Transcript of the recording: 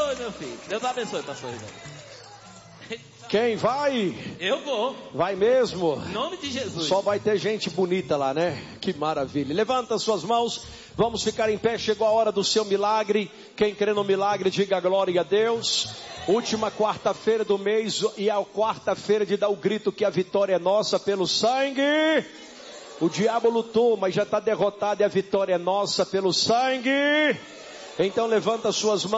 abençoe, meu filho. Deus abençoe, pastor Rivelino. Quem vai? Eu vou. Vai mesmo? Em nome de Jesus. Só vai ter gente bonita lá, né? Que maravilha. Levanta suas mãos. Vamos ficar em pé. Chegou a hora do seu milagre. Quem crê no milagre, diga glória a Deus. Última quarta-feira do mês. E a quarta-feira de dar o grito que a vitória é nossa pelo sangue. O diabo lutou, mas já está derrotado. E a vitória é nossa pelo sangue. Então levanta suas mãos.